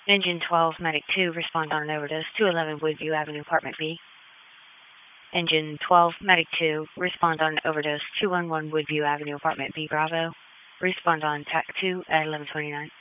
Engine 12, Medic 2, respond on an overdose, 211 Woodview Avenue, Apartment B. Engine 12, Medic 2, respond on an overdose, 211 Woodview Avenue, Apartment B, Bravo. Respond on TAC 2 at 11:29.